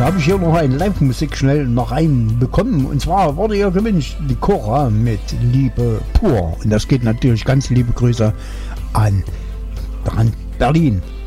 habe ich hier noch eine Live-Musik schnell noch reinbekommen. Und zwar wurde ja gewünscht die Cora mit Liebe pur. Und das geht natürlich ganz liebe Grüße an Berlin.